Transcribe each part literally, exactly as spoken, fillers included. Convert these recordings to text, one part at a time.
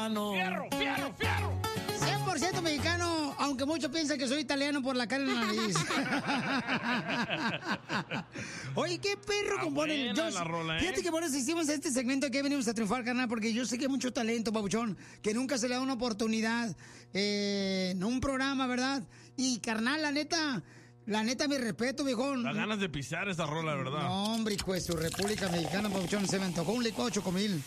mexicano. ¡Fierro, fierro, fierro! cien por ciento mexicano, aunque muchos piensan que soy italiano por la cara en la nariz. Oye, ¿qué perro Está compone? buena Yo- la rola, ¿eh? Fíjate que por eso hicimos este segmento que venimos a triunfar, carnal, porque yo sé que hay mucho talento, papuchón, que nunca se le da una oportunidad eh, en un programa, ¿verdad? Y, carnal, la neta, la neta, mi respeto, viejón. Da ganas de pisar esa rola, ¿verdad? No, hombre, hijo de su República Mexicana, papuchón, se me antojó un licuado de chocomil.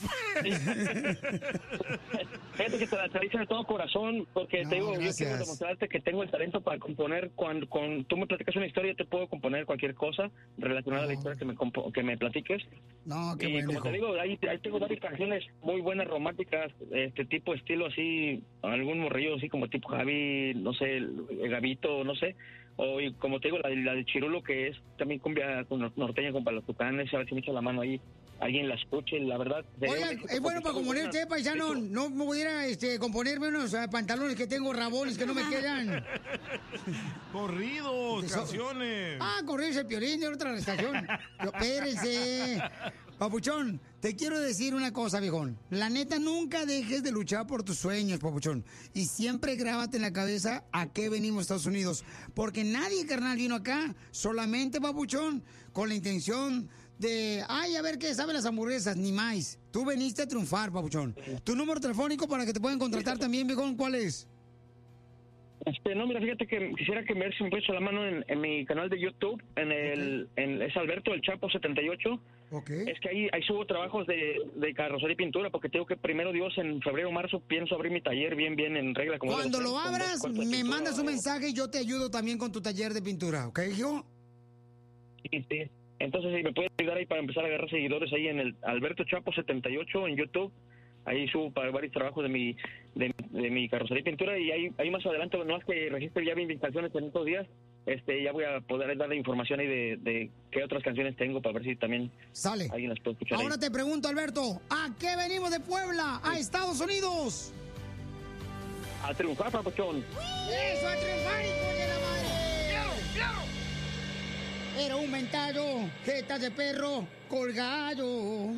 Fíjate que te la te la hice de todo corazón, porque No, te digo, yo gracias. quiero demostrarte que tengo el talento para componer. Cuando, cuando tú me platicas una historia, yo te puedo componer cualquier cosa relacionada a la historia que me, compo- que me platiques. No, qué y bueno, como hijo. te digo, ahí, ahí tengo varias canciones muy buenas, románticas, este tipo estilo así, algún morrillo así como tipo Javi, no sé, el, el Gavito, no sé. O y como te digo, la, la de Chirulo, que es también cumbia con nor- norteña con los tucanes, a ver si me echa la mano ahí, alguien la escuche, la verdad. Oiga, es bueno para componer usted, paisano. No me pudiera este, componerme unos eh, pantalones que tengo rabones que no me quedan. Corridos, Eso- canciones. Ah, corridos el Piolín de otra estación. Pero espérense. Papuchón, te quiero decir una cosa, viejón. La neta, nunca dejes de luchar por tus sueños, papuchón. Y siempre grábate en la cabeza a qué venimos a Estados Unidos. Porque nadie, carnal, vino acá solamente, papuchón, con la intención de, ay, a ver qué saben las hamburguesas, ni más. Tú veniste a triunfar, papuchón. Tu número telefónico para que te puedan contratar también, viejón, ¿cuál es? Este, no, mira, fíjate que quisiera que me des un beso a la mano en, en mi canal de YouTube, en el, en, es Alberto el Chapo setenta y ocho. Okay. Es que ahí, ahí subo trabajos de, de carrocería y pintura, porque tengo que primero Dios en febrero o marzo pienso abrir mi taller bien, bien en regla. Como Cuando debe lo ser, con abras, dos cuartos de me pintura, mandas un o- mensaje y yo te ayudo también con tu taller de pintura, ¿ok, hijo? Sí, sí. Entonces, si me puedes ayudar ahí para empezar a agarrar seguidores ahí en el Alberto Chapo setenta y ocho en YouTube. Ahí subo para varios trabajos de mi de, de mi carrocería y pintura, y ahí, ahí más adelante, no es que registre ya mis canciones en estos días, este ya voy a poder darle información ahí de, de qué otras canciones tengo para ver si también Sale. alguien las puede escuchar. Ahora ahí. te pregunto, Alberto, ¿a qué venimos de Puebla? ¿A Estados Unidos? A triunfar, papuchón. ¡Eso, a triunfar, hijo de la madre! Era un mentado, jeta de perro, colgado.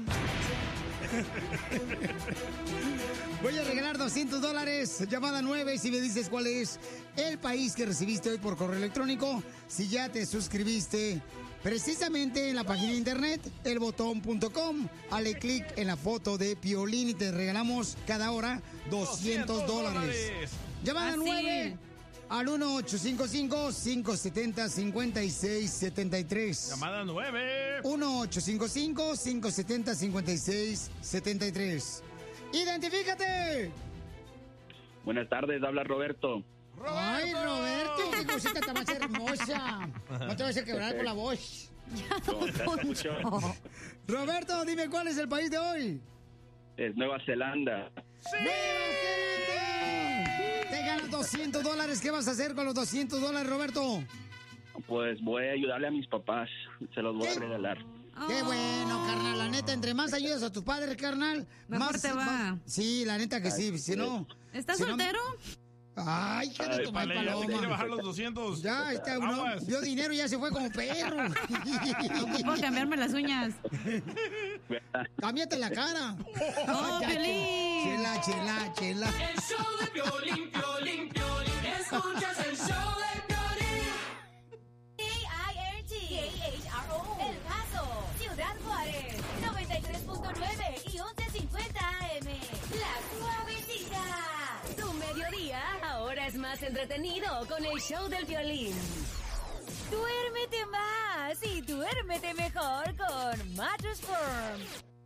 Voy a regalar doscientos dólares, llamada nueve, si me dices cuál es el país que recibiste hoy por correo electrónico. Si ya te suscribiste precisamente en la página de internet, elbotón punto com, dale clic en la foto de Piolín y te regalamos cada hora doscientos dólares. Llamada Así. nueve al uno ocho cinco cinco, cinco siete cero, cinco seis siete tres. Llamada nueve. uno ocho cinco cinco, cinco siete cero, cinco seis siete tres. ¡Identifícate! Buenas tardes, habla Roberto. ¡Ay, Roberto! ¡Qué cosita tan más hermosa! No te vas a quebrar con la voz. ¿Cómo estás, papuchón? Roberto, dime cuál es el país de hoy. Es Nueva Zelanda. ¡Nueva Zelanda! Te ganas doscientos dólares. ¿Qué vas a hacer con los doscientos dólares, Roberto? Pues voy a ayudarle a mis papás, se los voy a regalar. Qué bueno, carnal. La neta, entre más ayudas a tus padres, carnal, Mejor más te va. más- Sí, la neta que sí. Si no. ¿Estás si no- soltero? Ay, hija de Ay, tu mal Vale, ya te quiere paloma. bajar los doscientos. Ya, está uno. Aguas. Vio dinero y ya se fue como perro. Puedo cambiarme las uñas. Cámbiate la cara. ¡Oh, Ya, Piolín! Chela, chela, chela. El show de Piolín, Piolín, Piolín. Escuchas el show de Piolín. K I R T, K H R O, El Paso, Ciudad Juárez, noventa y tres punto nueve y once cincuenta A M. La Suavecita. Tu mediodía ahora es más entretenido con el show del violín. Duérmete más y duérmete mejor con Mattress Firm.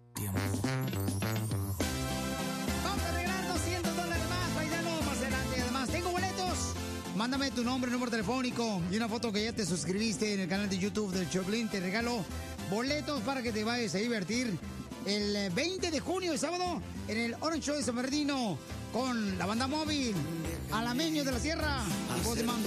Vamos a regalar doscientos dólares más, paisano, más adelante. Además, tengo boletos. Mándame tu nombre, número telefónico y una foto que ya te suscribiste en el canal de YouTube del Choplin. Te regalo boletos para que te vayas a divertir el veinte de junio, el sábado, en el Orange Show de San Bernardino con la banda móvil Alameños de la Sierra. Voz de mando.